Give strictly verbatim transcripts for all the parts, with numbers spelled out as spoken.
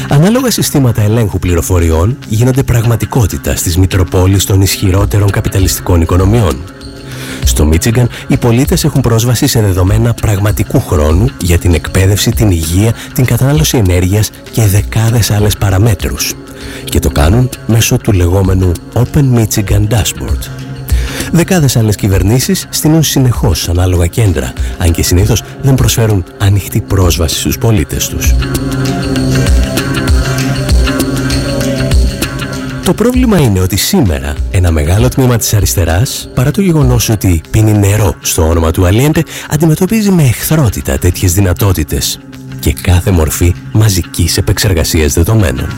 Ανάλογα συστήματα ελέγχου πληροφοριών γίνονται πραγματικότητα στις μητροπόλεις των ισχυρότερων καπιταλιστικών οικονομιών. Στο Μίτσιγκαν, οι πολίτες έχουν πρόσβαση σε δεδομένα πραγματικού χρόνου για την εκπαίδευση, την υγεία, την κατανάλωση ενέργειας και δεκάδες άλλες παραμέτρους. Και το κάνουν μέσω του λεγόμενου Open Michigan Dashboard. Δεκάδες άλλες κυβερνήσεις στείλουν συνεχώς ανάλογα κέντρα, αν και συνήθως δεν προσφέρουν ανοιχτή πρόσβαση στους πολίτες τους. Το πρόβλημα είναι ότι σήμερα ένα μεγάλο τμήμα της αριστεράς, παρά το γεγονός ότι πίνει νερό στο όνομα του Αλιέντε, αντιμετωπίζει με εχθρότητα τέτοιες δυνατότητες και κάθε μορφή μαζικής επεξεργασίας δεδομένων.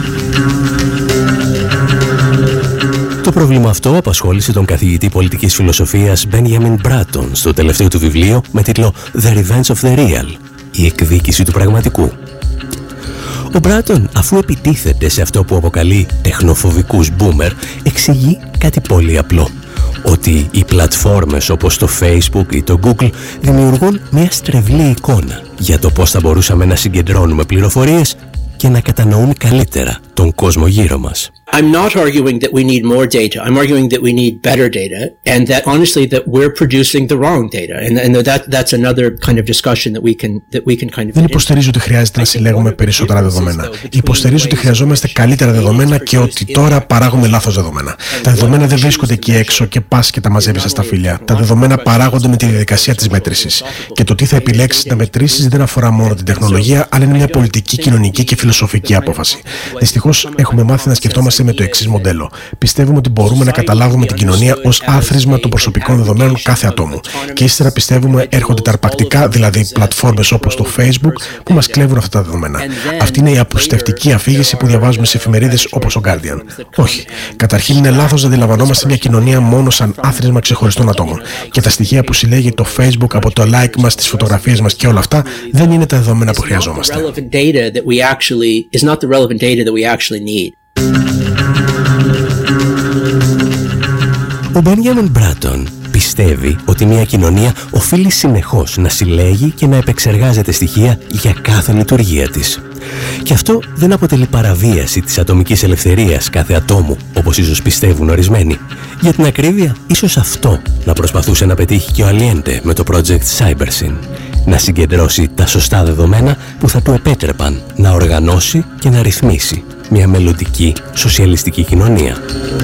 Το πρόβλημα αυτό απασχόλησε τον καθηγητή πολιτικής φιλοσοφίας Benjamin Bratton στο τελευταίο του βιβλίο με τίτλο «The Revenge of the Real», η εκδίκηση του πραγματικού. Ο Μπράτον, αφού επιτίθεται σε αυτό που αποκαλεί τεχνοφοβικούς boomer, εξηγεί κάτι πολύ απλό. Ότι οι πλατφόρμες όπως το Facebook ή το Google δημιουργούν μια στρεβλή εικόνα για το πώς θα μπορούσαμε να συγκεντρώνουμε πληροφορίες και να κατανοούμε καλύτερα τον κόσμο γύρω μας. I'm not arguing that we need more data. I'm arguing that we need better data, and that honestly that we're producing the wrong data, and, and that that's another kind of discussion that we can that we can kind of. Δεν υποστηρίζω ότι χρειάζεται να συλλέγουμε περισσότερα δεδομένα. Υποστηρίζω ότι χρειαζόμαστε καλύτερα δεδομένα και ότι τώρα παράγουμε λάθος δεδομένα. Τα δεδομένα δεν βρίσκονται εκεί έξω και πας και τα μαζεύεις στα φιλιά. Τα δεδομένα παράγονται με τη διαδικασία της μέτρησης. Και το τι θα επιλέξεις να μετρήσεις δεν αφορά μόνο την τεχνολογία, αλλά είναι μια πολιτική, κοινωνική και φιλοσοφική απόφαση. Δυστυχώς έχουμε μάθει να σκεφτόμαστε με το εξής μοντέλο. Πιστεύουμε ότι μπορούμε να καταλάβουμε την κοινωνία ως άθροισμα των προσωπικών δεδομένων κάθε ατόμου. Και ύστερα πιστεύουμε έρχονται τα αρπακτικά, δηλαδή πλατφόρμες όπως το Facebook, που μας κλέβουν αυτά τα δεδομένα. Αυτή είναι η απλουστευτική αφήγηση που διαβάζουμε σε εφημερίδες όπως το Guardian. Όχι. Καταρχήν είναι λάθος να αντιλαμβανόμαστε μια κοινωνία μόνο σαν άθροισμα ξεχωριστών ατόμων. Και τα στοιχεία που συλλέγει το Facebook από το like μας, τις φωτογραφίες μας και όλα αυτά δεν είναι τα δεδομένα που χρειαζόμαστε. Ο Benjamin Bratton πιστεύει ότι μια κοινωνία οφείλει συνεχώς να συλλέγει και να επεξεργάζεται στοιχεία για κάθε λειτουργία της. Και αυτό δεν αποτελεί παραβίαση της ατομικής ελευθερίας κάθε ατόμου, όπως ίσως πιστεύουν ορισμένοι. Για την ακρίβεια, ίσως αυτό να προσπαθούσε να πετύχει και ο Αλιέντε με το project Cybersyn. Να συγκεντρώσει τα σωστά δεδομένα που θα του επέτρεπαν να οργανώσει και να ρυθμίσει μια μελλοντική σοσιαλιστική κοινωνία.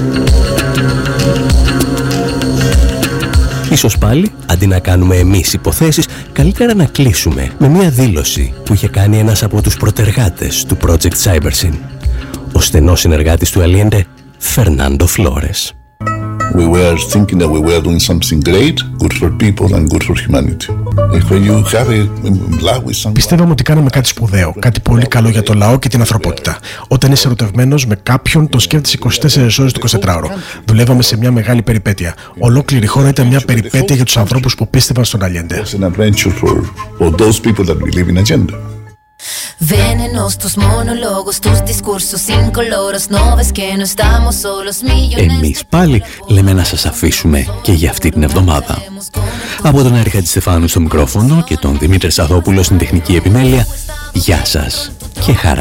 Ίσως πάλι, αντί να κάνουμε εμείς υποθέσεις, καλύτερα να κλείσουμε με μια δήλωση που είχε κάνει ένας από τους προτεργάτες του project Cybersyn, ο στενός συνεργάτης του Αλιέντε, Φερνάντο Φλόρες. We were thinking that we were doing something great, good for people and good for humanity. If you have a love with someone... Πιστεύαμε ότι κάναμε κάτι σπουδαίο, κάτι πολύ καλό για το λαό και την ανθρωπότητα. Όταν είσαι ερωτευμένος με κάποιον, τον σκέφτεσαι είκοσι τέσσερις ώρες το εικοσιτετράωρο. Δουλεύαμε σε μια μεγάλη περιπέτεια. Ολόκληρη η χώρα ήταν μια περιπέτεια για τους ανθρώπους που πίστευαν στον Αλιέντε. Venenos tus monólogos, tus discursos incoloros, no ves que no estamos solos millones. Εμείς πάλι λέμε να σας αφήσουμε και για αυτή την εβδομάδα. Από τον Άρη Χατζηστεφάνου στο μικρόφωνο και τον Δημήτρη Σαδόπουλο στην τεχνική επιμέλεια, γεια σας και χαρά.